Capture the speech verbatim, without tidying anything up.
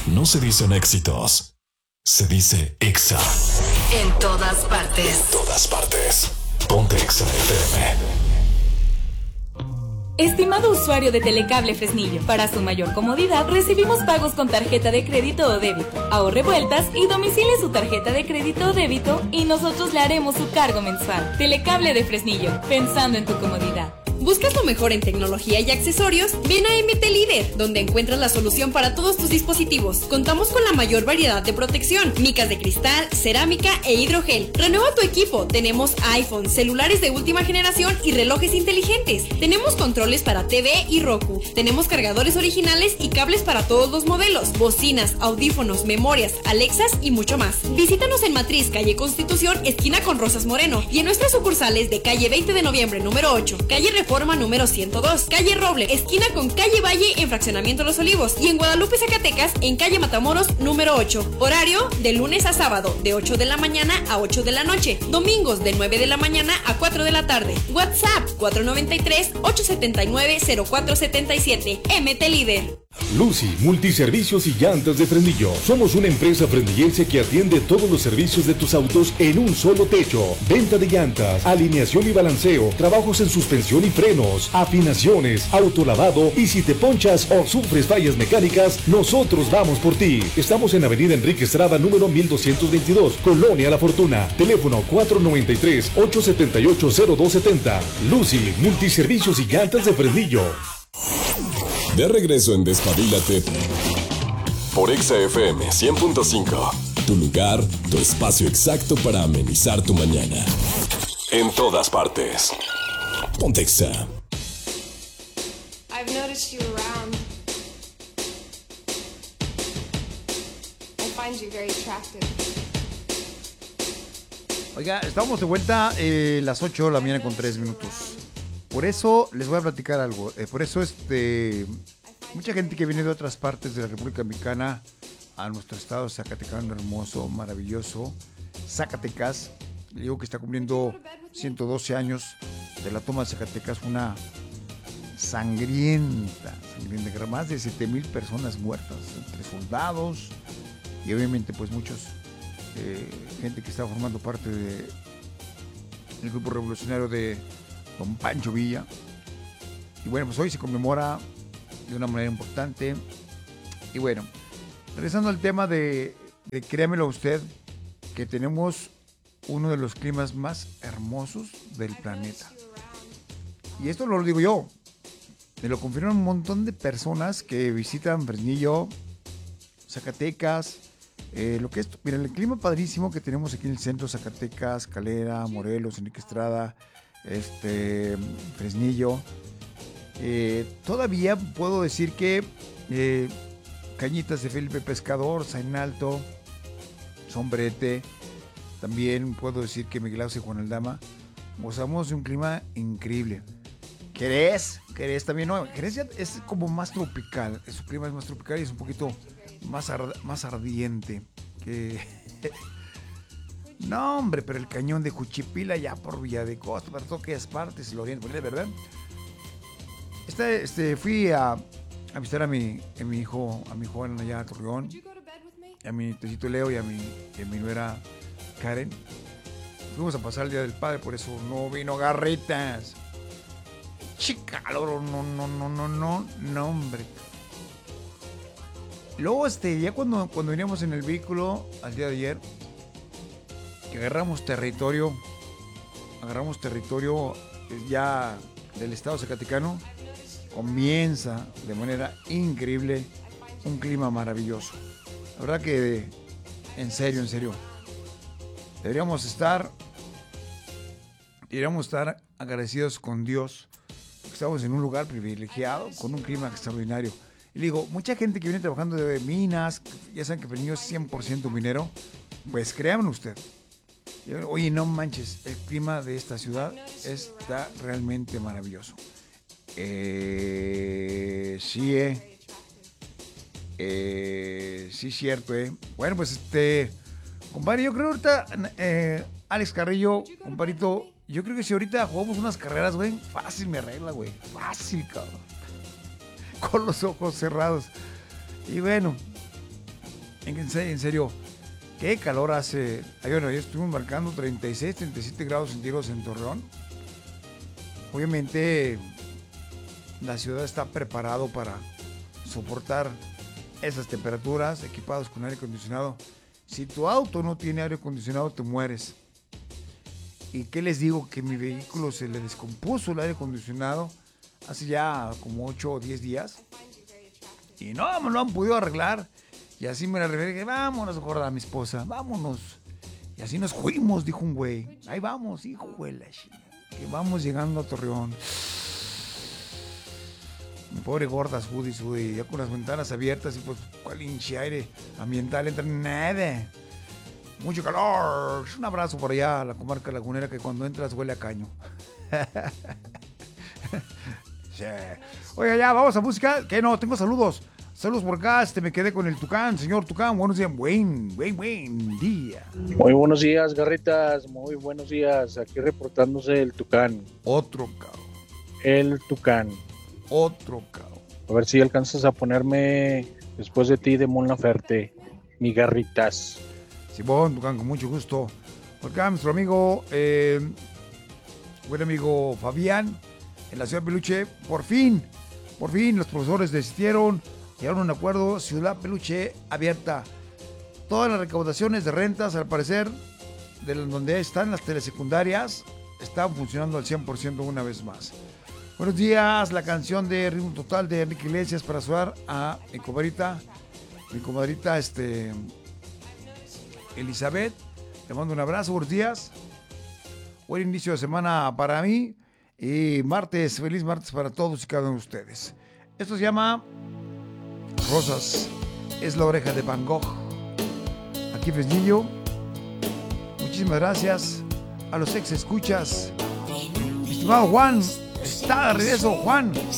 no se dicen éxitos, se dice Exa. En todas partes. En todas partes. Ponte Exa F M. Estimado usuario de Telecable Fresnillo, para su mayor comodidad recibimos pagos con tarjeta de crédito o débito. Ahorre vueltas y domicile su tarjeta de crédito o débito y nosotros le haremos su cargo mensual. Telecable de Fresnillo, pensando en tu comodidad. ¿Buscas lo mejor en tecnología y accesorios? Ven a M T Líder, donde encuentras la solución para todos tus dispositivos. Contamos con la mayor variedad de protección, micas de cristal, cerámica e hidrogel. Renueva tu equipo. Tenemos iPhone, celulares de última generación y relojes inteligentes. Tenemos controles para T V y Roku. Tenemos cargadores originales y cables para todos los modelos, bocinas, audífonos, memorias, Alexas y mucho más. Visítanos en Matriz, calle Constitución, esquina con Rosas Moreno, y en nuestras sucursales de calle veinte de noviembre número ocho, calle Reforma número ciento dos, calle Roble, esquina con calle Valle en Fraccionamiento Los Olivos, y en Guadalupe, Zacatecas, en calle Matamoros número ocho. Horario de lunes a sábado, de ocho de la mañana a ocho de la noche. Domingos de nueve de la mañana a cuatro de la tarde. WhatsApp cuatro nueve tres, ocho siete nueve, cero cuatro siete siete. M T Líder. Lucy, Multiservicios y Llantas de Fresnillo. Somos una empresa fresnillense que atiende todos los servicios de tus autos en un solo techo. Venta de llantas, alineación y balanceo, trabajos en suspensión y frenos, afinaciones, autolavado, y si te ponchas o sufres fallas mecánicas, nosotros vamos por ti. Estamos en Avenida Enrique Estrada, número mil doscientos veintidós, Colonia La Fortuna. Teléfono cuatro nueve tres, ocho siete ocho, cero dos siete cero. Lucy, Multiservicios y Llantas de Fresnillo. De regreso en Despabilate por Exa F M cien punto cinco. Tu lugar, tu espacio exacto para amenizar tu mañana. En todas partes. Ponte Exa. I've noticed you around. I find you very attractive. Oiga, estamos de vuelta eh, las ocho de la mañana con tres minutos. Por eso les voy a platicar algo. Eh, por eso este, mucha gente que viene de otras partes de la República Mexicana a nuestro estado zacatecano hermoso, maravilloso, Zacatecas, le digo que está cumpliendo ciento doce años de la toma de Zacatecas, una sangrienta, sangrienta, más de siete mil personas muertas, entre soldados y obviamente pues muchos, eh, gente que está formando parte de el grupo revolucionario de Don Pancho Villa. Y bueno, pues hoy se conmemora de una manera importante. Y bueno, regresando al tema de, de créamelo usted, que tenemos uno de los climas más hermosos del planeta. Y esto no lo digo yo, me lo confirman un montón de personas que visitan Fresnillo, Zacatecas, eh, lo que es, mira, el clima padrísimo que tenemos aquí en el centro, Zacatecas, Calera, Morelos, Enrique Estrada, este, Fresnillo. Eh, todavía puedo decir que eh, Cañitas de Felipe Pescador, San Alto, Sombrete, también puedo decir que Miguel Ángel y Juan Aldama gozamos de un clima increíble. Jerez, Jerez también, no, Jerez ya es como más tropical, su clima es más tropical y es un poquito más, ard- más ardiente que... No, hombre, pero el cañón de Juchipila ya por Villa de Costa, para todas aquellas partes, el oriente, ¿verdad? Este, este, fui a, a visitar a mi, a mi hijo, a mi joven allá a Torreón, a mi tecito Leo y a mi, y a mi nuera Karen. Fuimos a pasar el Día del Padre, por eso no vino Garritas. Chica, no, no, no, no, no, no, no, hombre. Luego, este, ya cuando, cuando veníamos en el vehículo al día de ayer, que agarramos territorio, agarramos territorio ya del estado zacatecano, comienza de manera increíble un clima maravilloso. La verdad que, en serio, en serio, deberíamos estar, deberíamos estar agradecidos con Dios, porque estamos en un lugar privilegiado, con un clima extraordinario. Y digo, mucha gente que viene trabajando de minas, ya saben que Fresnillo es cien por ciento minero, pues créanme usted. Oye, no manches, el clima de esta ciudad está realmente maravilloso. Eh, sí, eh. eh sí, cierto, eh. Bueno, pues este, compadre, yo creo ahorita, eh, Alex Carrillo, compadrito, yo creo que si ahorita jugamos unas carreras, güey, fácil me arregla, güey. Fácil, cabrón. Con los ojos cerrados. Y bueno, En serio, en serio, qué calor hace. Ay, bueno, ya estuvimos marcando treinta y seis, treinta y siete grados centígrados en Torreón. Obviamente, la ciudad está preparado para soportar esas temperaturas, equipados con aire acondicionado. Si tu auto no tiene aire acondicionado, te mueres. ¿Y qué les digo? Que mi vehículo se le descompuso el aire acondicionado hace ya como ocho o diez días. Y no, me lo han podido arreglar. Y así me la referí, vámonos, gorda, mi esposa, vámonos. Y así nos fuimos, dijo un güey. Ahí vamos, hijo de la chingada, que vamos llegando a Torreón. Mi pobre gorda, sudi, sudi, ya con las ventanas abiertas y pues, ¿cuál hinche aire ambiental entra? Nada. Mucho calor. Un abrazo por allá a la comarca lagunera que cuando entras huele a caño. Sí. Oiga, ya, vamos a música. Que no, tengo saludos. Saludos por acá. Este, me quedé con el Tucán. Señor Tucán, buenos días. Buen, buen, buen día. Muy buenos días, garritas. Muy buenos días. Aquí reportándose el Tucán. Otro cabrón. El Tucán. Otro cabrón. A ver si alcanzas a ponerme después de ti de Mon Laferte, mi garritas. Simón, Tucán, con mucho gusto. Por acá, nuestro amigo, eh, buen amigo Fabián, en la ciudad de Peluche, por fin, por fin los profesores desistieron, llegaron a un acuerdo, Ciudad Peluche abierta. Todas las recaudaciones de rentas, al parecer, de donde están las telesecundarias, están funcionando al cien por ciento una vez más. Buenos días, la canción de Ritmo Total de Enrique Iglesias para saludar a mi comadrita, mi comadrita, este... Elizabeth, te mando un abrazo, buenos días. Buen inicio de semana para mí. Y martes, feliz martes para todos y cada uno de ustedes. Esto se llama Rosas. Es la oreja de Van Gogh. Aquí Fresnillo. Muchísimas gracias a los ex escuchas. Mi estimado Juan, está de regreso, Juan.